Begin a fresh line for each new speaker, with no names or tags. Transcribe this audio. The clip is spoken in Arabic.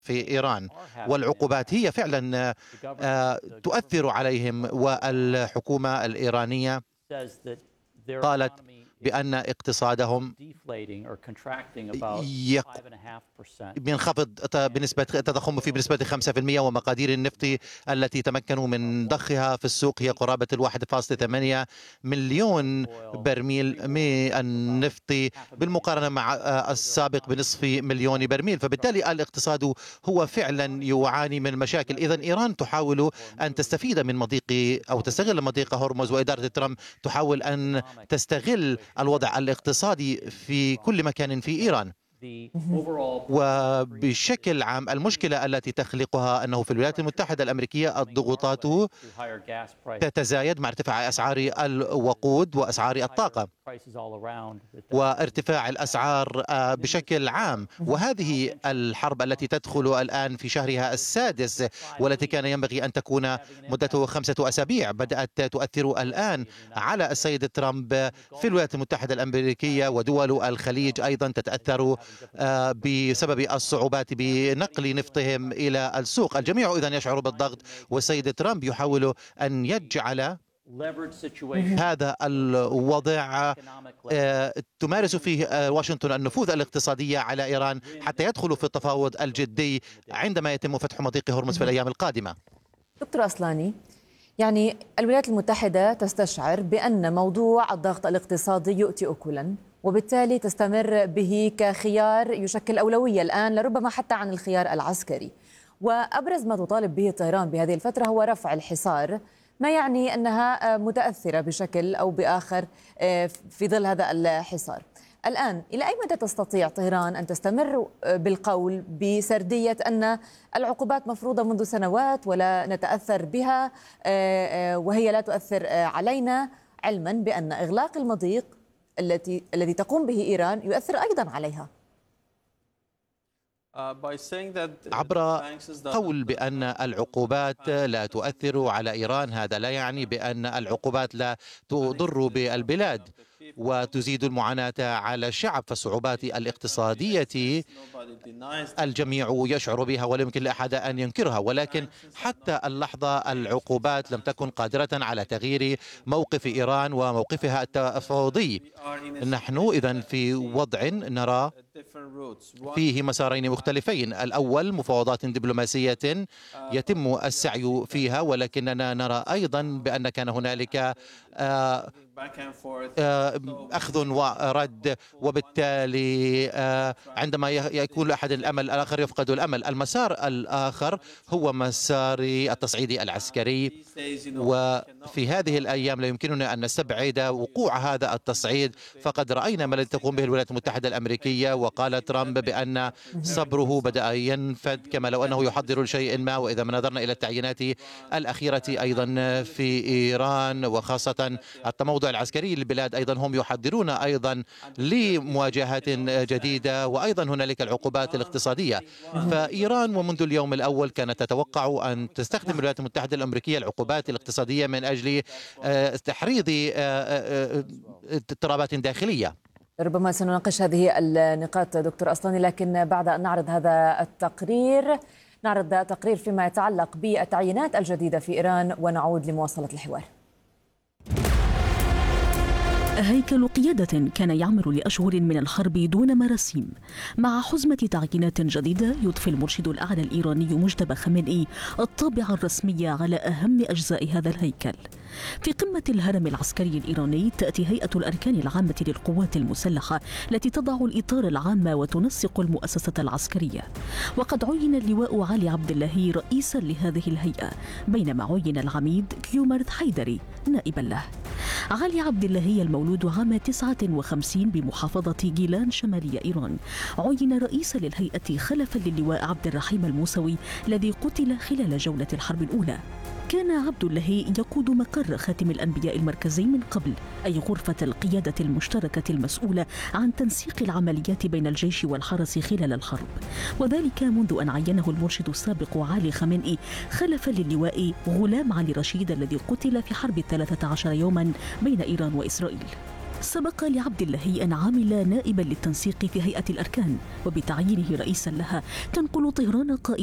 في إيران، والعقوبات هي فعلا تؤثر عليهم. والحكومة الإيرانية قالت بأن اقتصادهم ينخفض بنسبة تضخم في بنسبة 5%، ومقادير النفط التي تمكنوا من ضخها في السوق هي قرابة 1.8 مليون برميل من النفط بالمقارنة مع السابق بنصف مليون برميل. فبالتالي الاقتصاد هو فعلا يعاني من مشاكل. إذن إيران تحاول أن تستفيد من مضيق أو تستغل مضيق هرمز، وإدارة ترامب تحاول أن تستغل الوضع الاقتصادي في كل مكان في إيران. وبشكل عام المشكلة التي تخلقها أنه في الولايات المتحدة الأمريكية الضغوطات تتزايد مع ارتفاع أسعار الوقود وأسعار الطاقة وارتفاع الأسعار بشكل عام. وهذه الحرب التي تدخل الآن في شهرها السادس والتي كان ينبغي أن تكون مدته 5 أسابيع بدأت تؤثر الآن على السيد ترامب في الولايات المتحدة الأمريكية، ودول الخليج أيضا تتأثر بسبب الصعوبات بنقل نفطهم إلى السوق. الجميع إذن يشعر بالضغط، والسيد ترامب يحاول أن يجعل هذا الوضع تمارس فيه واشنطن النفوذ الاقتصادي على إيران حتى يدخلوا في التفاوض الجدي عندما يتم فتح مضيق هرمز في الأيام القادمة.
دكتور أصلاني، يعني الولايات المتحدة تستشعر بأن موضوع الضغط الاقتصادي يؤتي أكلا، وبالتالي تستمر به كخيار يشكل أولوية الآن لربما حتى عن الخيار العسكري. وأبرز ما تطالب به طهران بهذه الفترة هو رفع الحصار، ما يعني أنها متأثرة بشكل أو بآخر في ظل هذا الحصار. الآن إلى أي مدى تستطيع طهران أن تستمر بالقول بسردية أن العقوبات مفروضة منذ سنوات ولا نتأثر بها وهي لا تؤثر علينا، علما بأن إغلاق المضيق الذي تقوم به إيران يؤثر أيضا عليها؟
عبر قول بأن العقوبات لا تؤثر على إيران، هذا لا يعني بأن العقوبات لا تضر بالبلاد وتزيد المعاناة على الشعب. فالصعوبات الاقتصادية الجميع يشعر بها ولا يمكن لأحد أن ينكرها، ولكن حتى اللحظة العقوبات لم تكن قادرة على تغيير موقف إيران وموقفها التفاوضي. نحن إذن في وضع نرى فيه مسارين مختلفين. الأول مفاوضات دبلوماسية يتم السعي فيها، ولكننا نرى أيضا بأن كان هنالك أخذ ورد، وبالتالي عندما يكون أحد الأمل الآخر يفقد الأمل. المسار الآخر هو مسار التصعيد العسكري، وفي هذه الأيام لا يمكننا أن نستبعد وقوع هذا التصعيد. فقد رأينا ما الذي تقوم به الولايات المتحدة الأمريكية، وقال ترامب بأن صبره بدأ ينفد كما لو أنه يحضر لشيء ما. وإذا ما نظرنا إلى التعيينات الأخيرة أيضا في إيران وخاصة التموضع العسكري للبلاد، أيضا هم يحضرون أيضا لمواجهات جديدة، وأيضا هنالك العقوبات الاقتصادية. فإيران ومنذ اليوم الأول كانت تتوقع أن تستخدم الولايات المتحدة الأمريكية العقوبات الاقتصادية من أجل تحريض اضطرابات داخلية.
ربما سنناقش هذه النقاط دكتور أصلاني، لكن بعد أن نعرض هذا التقرير، نعرض تقرير فيما يتعلق بالتعيينات الجديدة في إيران ونعود لمواصلة الحوار.
هيكل قيادة كان يعمل لأشهر من الحرب دون مراسيم، مع حزمة تعيينات جديدة يضفي المرشد الأعلى الإيراني مجتبى خامنئي الطابع الرسمي على أهم أجزاء هذا الهيكل. في قمة الهرم العسكري الإيراني تأتي هيئة الأركان العامة للقوات المسلحة التي تضع الإطار العام وتنسق المؤسسة العسكرية، وقد عين اللواء علي عبد الله رئيسا لهذه الهيئة، بينما عين العميد كيومرث حيدري نائبا له. علي عبد الله المولود عام 59 بمحافظة جيلان شمالية إيران عين رئيسا للهيئة خلفا للواء عبد الرحيم الموسوي الذي قتل خلال جولة الحرب الأولى. كان عبد الله يقود مقر خاتم الأنبياء المركزي من قبل، أي غرفة القيادة المشتركة المسؤولة عن تنسيق العمليات بين الجيش والحرس خلال الحرب، وذلك منذ أن عينه المرشد السابق علي خامنئي خلفا للواء غلام علي رشيد الذي قتل في حرب 13 يوما بين إيران وإسرائيل. سبق لعبد الله أن عمل نائبا للتنسيق في هيئة الأركان، وبتعيينه رئيسا لها تنقل طهران